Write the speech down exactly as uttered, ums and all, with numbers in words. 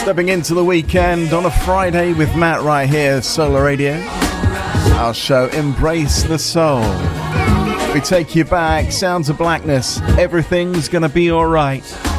Stepping into the weekend on a Friday with Matt right here, Solar Radio. Our show, Embrace the Soul. We take you back, Sounds of Blackness, Everything's Gonna Be Alright.